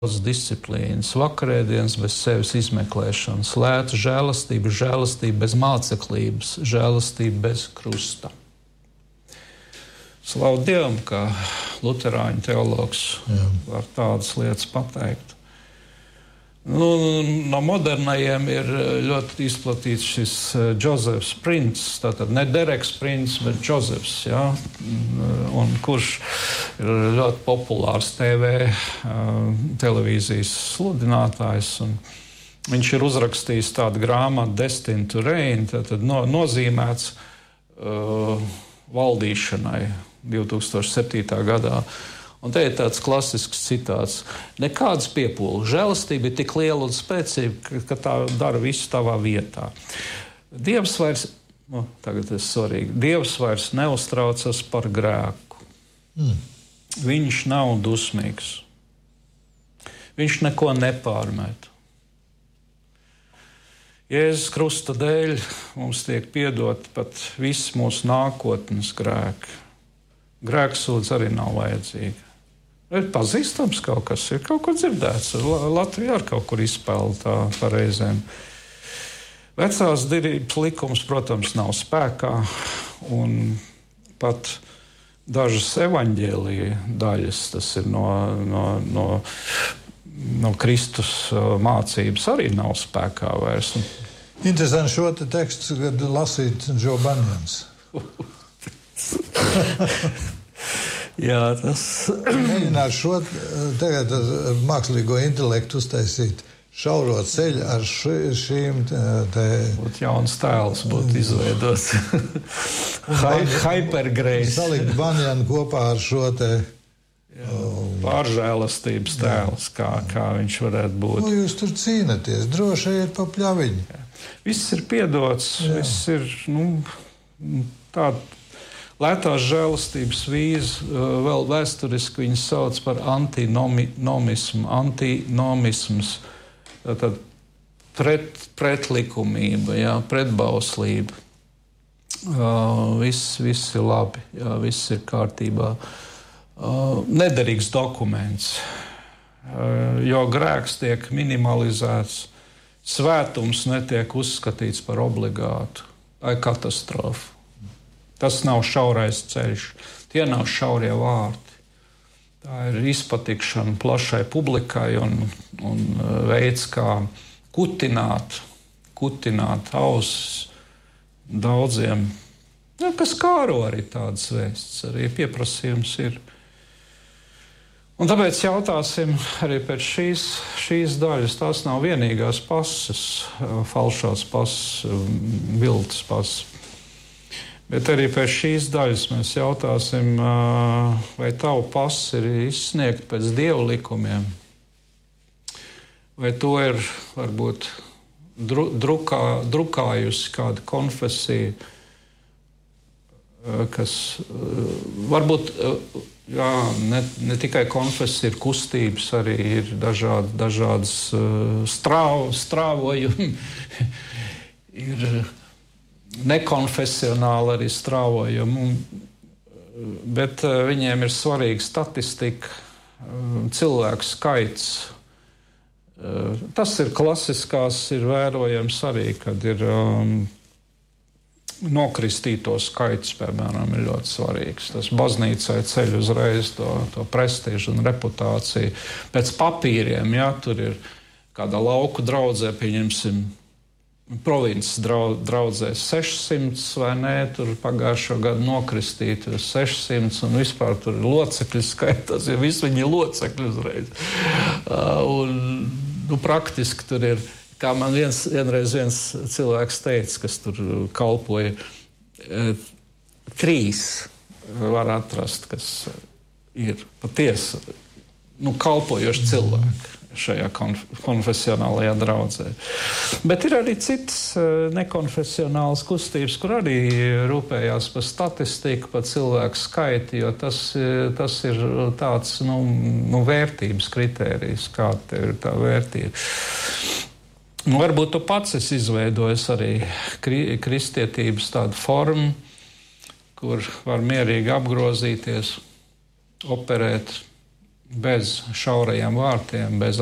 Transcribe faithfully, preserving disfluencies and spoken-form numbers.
disciplīnas, vakarēdienas bez sevis izmeklēšanas, lēta žēlastība, žēlastība bez māceklības, žēlastība bez krusta. Slavu Dievam, ka luterāņu teologs Jā. Var tādas lietas pateikt. Nu, no modernajiem ir ļoti izplatīts šis Džozefs Prints, tātad ne Dereks Prints, bet Džozefs, ja? Un kurš ir ļoti populārs T V, televīzijas sludinātājs. Un viņš ir uzrakstījis tādu grāmatu Destined to Reign, tātad no, nozīmēts uh, valdīšanai divi tūkstoši septītā gadā. Un te ir tāds klasisks citāts. Nekādas piepūles. Žēlastība ir tik liela un spēcīga, ka tā dara visu tavā vietā. Dievs vairs, nu, tagad es svarīgi, Dievs vairs neuztraucas par grēku. Mm. Viņš nav dusmīgs. Viņš neko nepārmet. Jēzus krusta dēļ mums tiek piedot pat viss mūsu nākotnes grēki. Grēksūdz arī nav vajadzīga. Ir pazīstams kaut kas, ir kaut ko dzirdēts. Latvijā ar kaut kur izpēle tā par reizēm. Vecās derības likums, protams, nav spēkā, un pat dažas evaņģēlija daļas, tas ir no, no, no, no Kristus mācības, arī nav spēkā vairs. Interesanti šo te tekstu, kad lasīt Džo Banjans. Jā, tas... Mēģināt šo tagad mākslīgo intelektu uztaisīt šauro ceļu ar ši, šīm te... Būtu jauns tēls, būtu izveidots. Hypergrace. Salikt Banjanu kopā ar šo te... Jā, pāržēlastības tēls, kā, kā viņš varētu būt. Nu, jūs tur cīnaties, droši iet pa pļaviņu. Jā. Viss ir piedots, Jā. Viss ir, nu, tāda... Lētās žēlastības vīza, vēl vēsturiski viņas sauc par antinomismu, antinomisms, tātad pret, pretlikumība, jā, pretbauslība. Uh, viss, viss ir labi, jā, viss ir kārtībā. Uh, nederīgs dokuments, uh, jo grēks tiek minimalizēts, svētums netiek uzskatīts par obligātu, vai katastrofu. Tas nav šaurais ceļš, tie nav šaurie vārti. Tā ir izpatikšana plašai publikai un, un veids, kā kutināt, kutināt ausis daudziem, ja, kas kāro arī tādas vēsts, arī pieprasījums ir. Un tāpēc jautāsim arī pēc šīs, šīs daļas, tās nav vienīgās pases, falšās pases, viltus pases. Bet arī pēc šīs daļas mēs jautāsim, vai tavu pasi ir izsniegt pēc Dieva likumiem, vai to ir varbūt dru, drukā, drukājusi kāda konfesija, kas varbūt jā, ne, ne tikai konfesija, ir kustības, arī ir dažādi, dažādas strāv, strāvojumi, ir nekonfesionāli arī strāvojumi, bet uh, viņiem ir svarīga statistika, uh, cilvēku skaits. Uh, tas ir klasiskās, ir vērojams arī, kad ir um, nokristīto skaits, piemēram, ir ļoti svarīgs. Tas baznīcai ceļ uzreiz to, to prestižu un reputāciju. Pēc papīriem, ja, tur ir kādā lauku draudzē, pieņemsim, provinces draudzē sešsimts vai nē, tur pagājušo gadu nokristīti sešsimts un vispār tur locekļi skaitās, ja visi viņi ir locekļi uzreiz. Uh, un, nu, praktiski tur ir, kā man viens, vienreiz viens cilvēks teica, kas tur kalpoja, uh, trīs var atrast, kas ir patiesi, nu, kalpojoši cilvēki šajā konf konfesionālajā draudzē. Bet ir arī citas nekonfesionālas kustības, kur arī rūpējās par statistiku, par cilvēku skaitu, jo tas, tas ir tāds, nu, nu, vērtības kritērijs, kāda ir tā vērtība. Nu, varbūt tu pats esi izveidojis arī kri kristietības tādu formu, kur var mierīgi apgrozīties, operēt, bez šaurajiem vārtiem, bez